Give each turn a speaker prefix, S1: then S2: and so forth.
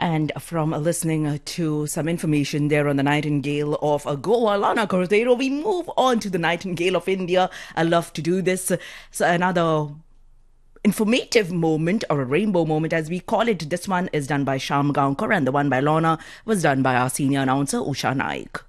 S1: And from listening to some information there on the Nightingale of Goa, Lana Cordero, we move on to the Nightingale of India. I love to do this. So another informative moment, or a rainbow moment as we call it. This one is done by Sham Gaonkar, and the one by Lorna was done by our senior announcer Usha Naik.